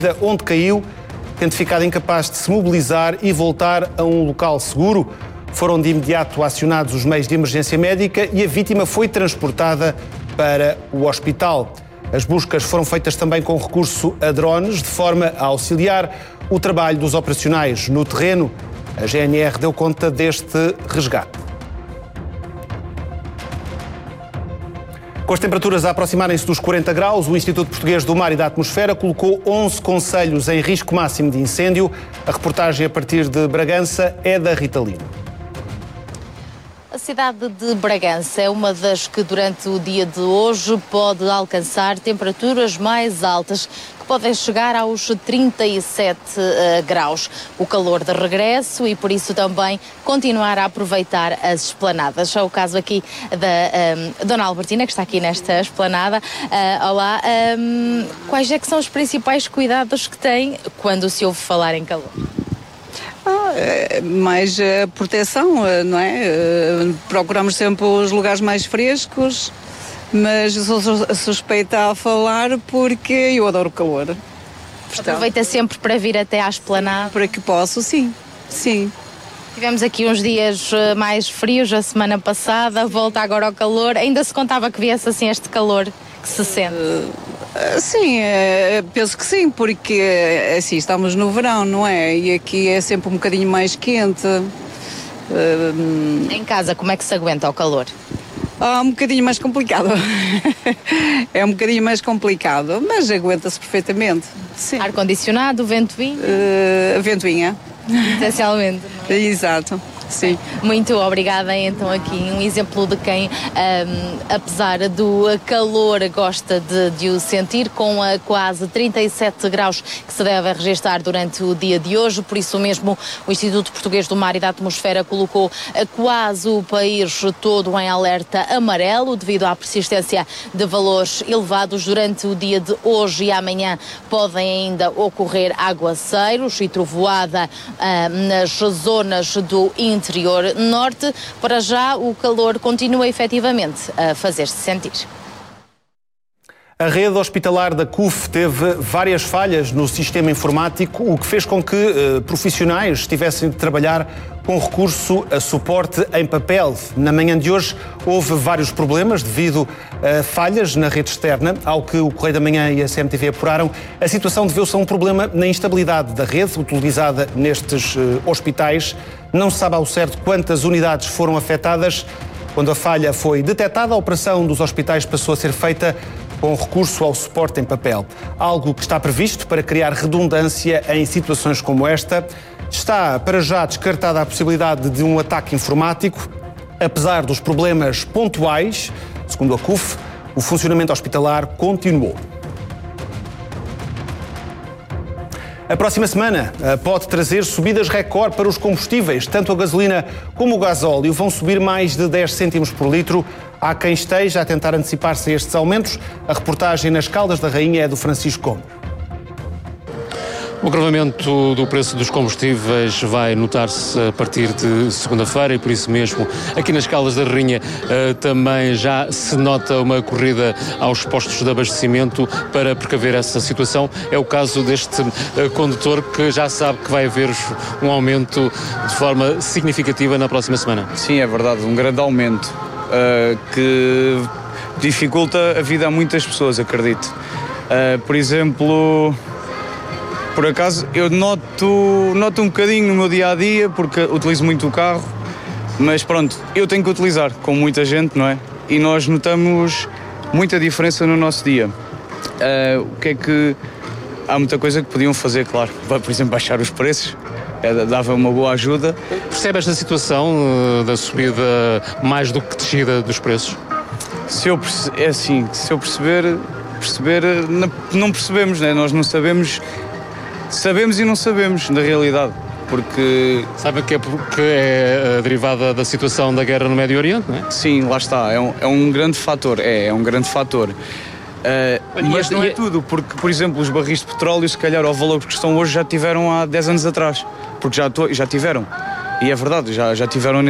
onde caiu, tendo ficado incapaz de se mobilizar e voltar a um local seguro. Foram de imediato acionados os meios de emergência médica e a vítima foi transportada para o hospital. As buscas foram feitas também com recurso a drones, de forma a auxiliar o trabalho dos operacionais no terreno. A GNR deu conta deste resgate. Com as temperaturas a aproximarem-se dos 40 graus, o Instituto Português do Mar e da Atmosfera colocou 11 concelhos em risco máximo de incêndio. A reportagem a partir de Bragança é da Rita Lima. A cidade de Bragança é uma das que durante o dia de hoje pode alcançar temperaturas mais altas, que podem chegar aos 37 graus. O calor de regresso e por isso também continuar a aproveitar as esplanadas. É o caso aqui da Dona Albertina, que está aqui nesta esplanada. Olá, quais é que são os principais cuidados que tem quando se ouve falar em calor? Mais proteção, não é? Procuramos sempre os lugares mais frescos, mas sou suspeita a falar porque eu adoro o calor. Aproveita sempre para vir até à esplanada? Para que posso, sim. Tivemos aqui uns dias mais frios a semana passada, volta agora ao calor. Ainda se contava que viesse assim este calor que se sente? Sim, penso que sim, porque assim, estamos no verão, não é? E aqui é sempre um bocadinho mais quente. Em casa, como é que se aguenta o calor? Um bocadinho mais complicado. É um bocadinho mais complicado, mas aguenta-se perfeitamente. Sim. Ar-condicionado, ventoinha? Ventoinha. Essencialmente, não é? Exato. Sim. Muito obrigada. Então aqui um exemplo de quem, apesar do calor, gosta de o sentir, com quase 37 graus que se deve registrar durante o dia de hoje. Por isso mesmo o Instituto Português do Mar e da Atmosfera colocou quase o país todo em alerta amarelo devido à persistência de valores elevados. Durante o dia de hoje e amanhã podem ainda ocorrer aguaceiros e trovoada nas zonas do interior norte. Para já o calor continua efetivamente a fazer-se sentir. A rede hospitalar da CUF teve várias falhas no sistema informático, o que fez com que profissionais tivessem de trabalhar com recurso a suporte em papel. Na manhã de hoje houve vários problemas devido a falhas na rede externa. Ao que o Correio da Manhã e a CMTV apuraram, a situação deveu-se a um problema na instabilidade da rede utilizada nestes hospitais. Não se sabe ao certo quantas unidades foram afetadas. Quando a falha foi detectada, a operação dos hospitais passou a ser feita com recurso ao suporte em papel. Algo que está previsto para criar redundância em situações como esta. Está para já descartada a possibilidade de um ataque informático. Apesar dos problemas pontuais, segundo a CUF, o funcionamento hospitalar continuou. A próxima semana pode trazer subidas recorde para os combustíveis. Tanto a gasolina como o gasóleo vão subir mais de 10 cêntimos por litro. Há quem esteja a tentar antecipar-se a estes aumentos. A reportagem nas Caldas da Rainha é do Francisco Gomes. O agravamento do preço dos combustíveis vai notar-se a partir de segunda-feira e por isso mesmo aqui nas Caldas da Rainha também já se nota uma corrida aos postos de abastecimento para precaver essa situação. É o caso deste condutor que já sabe que vai haver um aumento de forma significativa na próxima semana. Sim, é verdade, um grande aumento que dificulta a vida a muitas pessoas, acredito. Por exemplo... Por acaso, eu noto um bocadinho no meu dia-a-dia, porque utilizo muito o carro, mas pronto, eu tenho que utilizar, como muita gente, não é? E nós notamos muita diferença no nosso dia. O que é que... Há muita coisa que podiam fazer, claro. Por exemplo, baixar os preços, dava uma boa ajuda. Percebe esta situação da subida mais do que descida dos preços? Se eu perceber, não percebemos, né? Nós não sabemos... Sabemos e não sabemos, na realidade, porque... Sabe que é derivada da situação da guerra no Médio Oriente, não é? Sim, lá está, é um grande fator, é um grande fator. Mas não é tudo, porque, por exemplo, os barris de petróleo, se calhar, ao valor que estão hoje, já tiveram há 10 anos atrás, porque já tiveram. E é verdade, já tiveram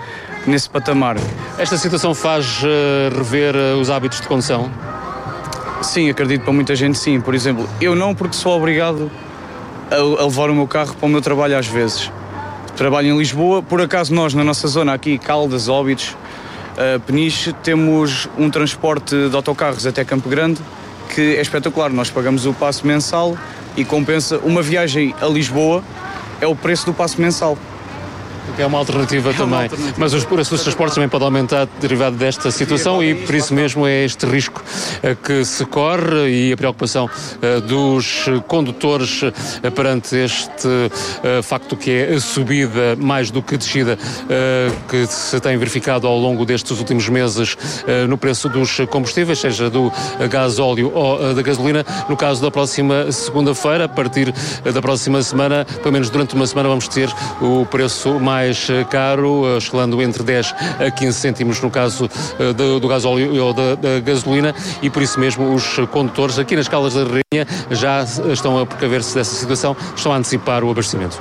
nesse patamar. Esta situação faz rever os hábitos de condução? Sim, acredito para muita gente sim. Por exemplo, eu não, porque sou obrigado a levar o meu carro para o meu trabalho às vezes. Trabalho em Lisboa, por acaso nós na nossa zona aqui, Caldas, Óbidos, Peniche, temos um transporte de autocarros até Campo Grande que é espetacular. Nós pagamos o passo mensal e compensa uma viagem a Lisboa, é o preço do passo mensal. Que é uma alternativa também. Mas o preço dos transportes também pode aumentar derivado desta situação e por isso mesmo é este risco que se corre e a preocupação dos condutores perante este facto que é a subida mais do que descida que se tem verificado ao longo destes últimos meses no preço dos combustíveis, seja do gasóleo ou da gasolina. No caso da próxima segunda-feira, a partir da próxima semana, pelo menos durante uma semana, vamos ter o preço mais caro, oscilando entre 10 a 15 cêntimos no caso do gasóleo ou da gasolina, e por isso mesmo os condutores aqui nas Caldas da Rainha já estão a precaver-se dessa situação, estão a antecipar o abastecimento.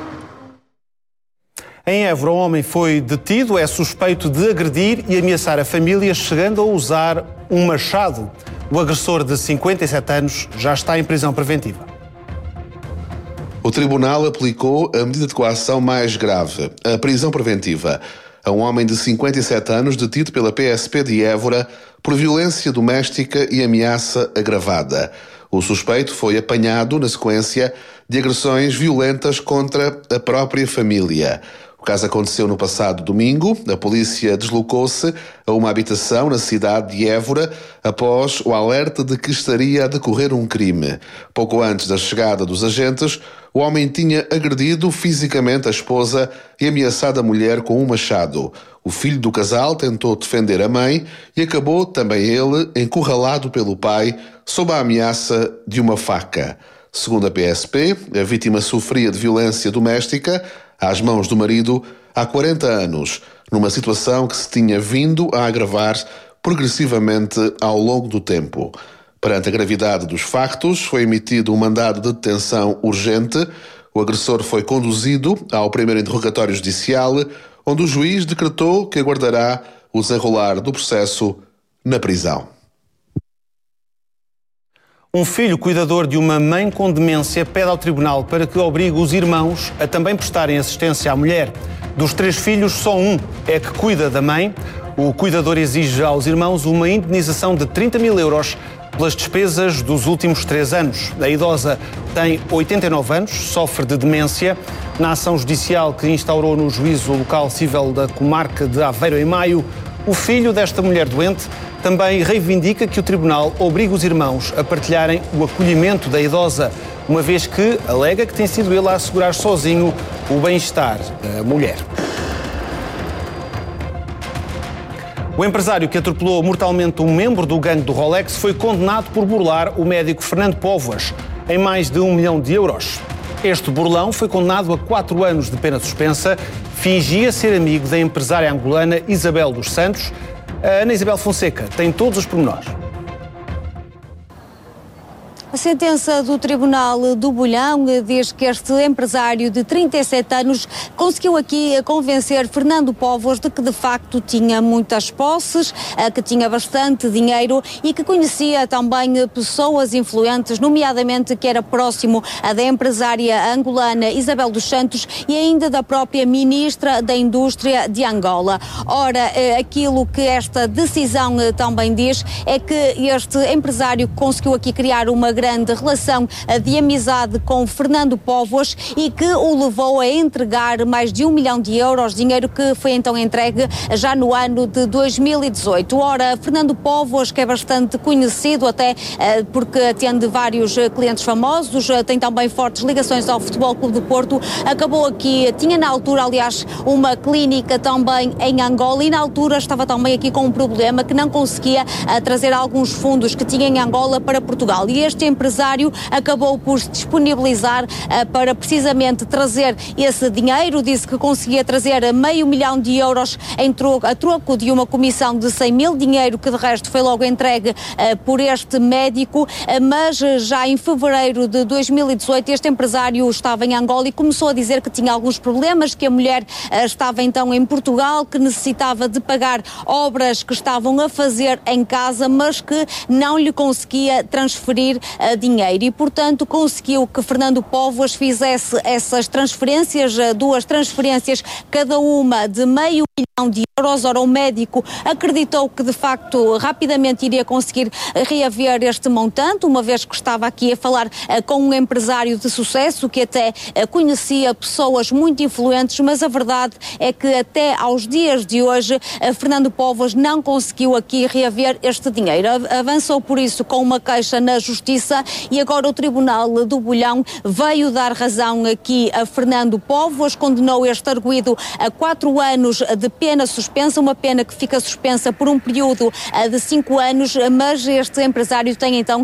Em Évora, um homem foi detido, é suspeito de agredir e ameaçar a família, chegando a usar um machado. O agressor de 57 anos já está em prisão preventiva. O tribunal aplicou a medida de coação mais grave, a prisão preventiva, a um homem de 57 anos detido pela PSP de Évora por violência doméstica e ameaça agravada. O suspeito foi apanhado na sequência de agressões violentas contra a própria família. O caso aconteceu no passado domingo. A polícia deslocou-se a uma habitação na cidade de Évora após o alerta de que estaria a decorrer um crime. Pouco antes da chegada dos agentes, o homem tinha agredido fisicamente a esposa e ameaçado a mulher com um machado. O filho do casal tentou defender a mãe e acabou também ele encurralado pelo pai sob a ameaça de uma faca. Segundo a PSP, a vítima sofria de violência doméstica às mãos do marido há 40 anos, numa situação que se tinha vindo a agravar progressivamente ao longo do tempo. Perante a gravidade dos factos, foi emitido um mandado de detenção urgente. O agressor foi conduzido ao primeiro interrogatório judicial, onde o juiz decretou que aguardará o desenrolar do processo na prisão. Um filho cuidador de uma mãe com demência pede ao tribunal para que obrigue os irmãos a também prestarem assistência à mulher. Dos 3 filhos, só um é que cuida da mãe. O cuidador exige aos irmãos uma indenização de 30 mil euros pelas despesas dos últimos 3 anos. A idosa tem 89 anos, sofre de demência. Na ação judicial que instaurou no juízo local cível da comarca de Aveiro em maio, o filho desta mulher doente também reivindica que o tribunal obrigue os irmãos a partilharem o acolhimento da idosa, uma vez que alega que tem sido ele a assegurar sozinho o bem-estar da mulher. O empresário que atropelou mortalmente um membro do gangue do Rolex foi condenado por burlar o médico Fernando Póvoas em mais de 1 milhão de euros. Este burlão foi condenado a 4 anos de pena suspensa, fingia ser amigo da empresária angolana Isabel dos Santos. A Ana Isabel Fonseca tem todos os pormenores. A sentença do Tribunal do Bolhão diz que este empresário de 37 anos conseguiu aqui convencer Fernando Póvoas de que de facto tinha muitas posses, que tinha bastante dinheiro e que conhecia também pessoas influentes, nomeadamente que era próximo da empresária angolana Isabel dos Santos e ainda da própria ministra da Indústria de Angola. Ora, aquilo que esta decisão também diz é que este empresário conseguiu aqui criar uma grande relação de amizade com Fernando Póvoas e que o levou a entregar mais de 1 milhão de euros, dinheiro que foi então entregue já no ano de 2018. Ora, Fernando Póvoas, que é bastante conhecido até porque atende vários clientes famosos, tem também fortes ligações ao Futebol Clube do Porto, acabou aqui, tinha na altura, aliás, uma clínica também em Angola e na altura estava também aqui com um problema que não conseguia trazer alguns fundos que tinha em Angola para Portugal. E este empresário acabou por se disponibilizar para precisamente trazer esse dinheiro. Disse que conseguia trazer €500 mil a troco de uma comissão de 100 mil, dinheiro que de resto foi logo entregue por este médico, mas já em fevereiro de 2018 este empresário estava em Angola e começou a dizer que tinha alguns problemas, que a mulher estava então em Portugal, que necessitava de pagar obras que estavam a fazer em casa, mas que não lhe conseguia transferir dinheiro e, portanto, conseguiu que Fernando Póvoas fizesse essas transferências, 2 transferências, cada uma de €500 mil. Ora, o médico acreditou que de facto rapidamente iria conseguir reaver este montante, uma vez que estava aqui a falar com um empresário de sucesso que até conhecia pessoas muito influentes, mas a verdade é que até aos dias de hoje Fernando Póvoas não conseguiu aqui reaver este dinheiro. Avançou por isso com uma queixa na Justiça e agora o Tribunal do Bolhão veio dar razão aqui a Fernando Póvoas, condenou este arguido a 4 anos de pena suspensa, uma pena que fica suspensa por um período de 5 anos, mas este empresário tem então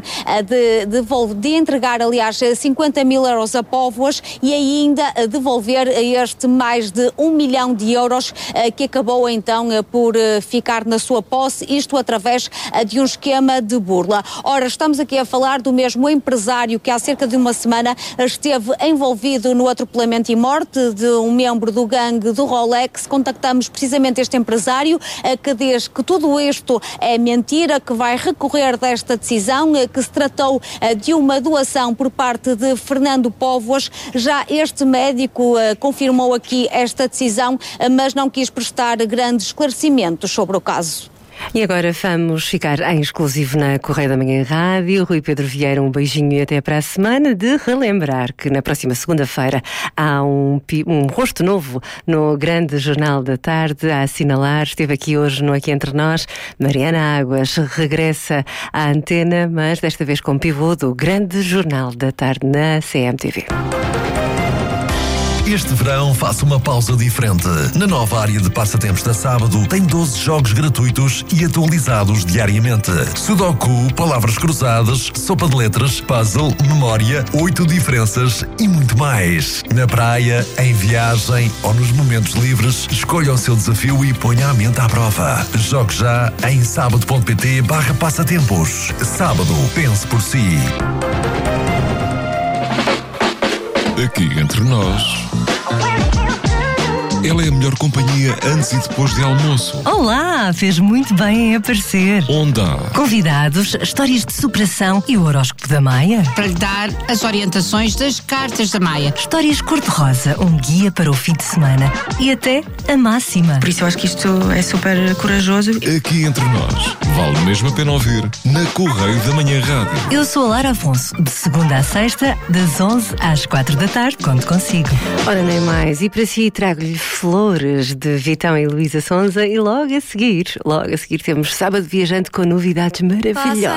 de entregar, aliás, €50 mil a Póvoas e ainda devolver este mais de €1 milhão que acabou então por ficar na sua posse, isto através de um esquema de burla. Ora, estamos aqui a falar do mesmo empresário que há cerca de uma semana esteve envolvido no atropelamento e morte de um membro do gangue do Rolex. Contactamos precisamente este empresário que diz que tudo isto é mentira, que vai recorrer desta decisão, que se tratou de uma doação por parte de Fernando Póvoas. Já este médico confirmou aqui esta decisão, mas não quis prestar grandes esclarecimentos sobre o caso. E agora vamos ficar em exclusivo na Correio da Manhã Rádio. Rui Pedro Vieira, um beijinho e até para a semana. De relembrar que na próxima segunda-feira há um rosto novo no grande Jornal da Tarde a assinalar. Esteve aqui hoje no Aqui Entre Nós. Mariana Águas regressa à antena, mas desta vez com pivô do grande Jornal da Tarde na CMTV. Este verão faça uma pausa diferente. Na nova área de passatempos da Sábado tem 12 jogos gratuitos e atualizados diariamente. Sudoku, palavras cruzadas, sopa de letras, puzzle, memória, 8 diferenças e muito mais. Na praia, em viagem ou nos momentos livres, escolha o seu desafio e ponha a mente à prova. Jogue já em sábado.pt/passatempos. Sábado, pense por si. Aqui entre nós, ela é a melhor companhia antes e depois de almoço. Olá, fez muito bem em aparecer. Onda. Convidados, histórias de superação e o horóscopo da Maia. Para lhe dar as orientações das cartas da Maia. Histórias cor-de-rosa, um guia para o fim de semana e até a máxima. Por isso eu acho que isto é super corajoso. Aqui entre nós, vale mesmo a pena ouvir na Correio da Manhã Rádio. Eu sou a Lara Afonso, de segunda à sexta, das 11 às 4 da tarde, conto consigo. Ora, nem mais. E para si trago-lhe Flores, de Vitão e Luísa Sonza, e logo a seguir temos Sábado Viajante com novidades maravilhosas.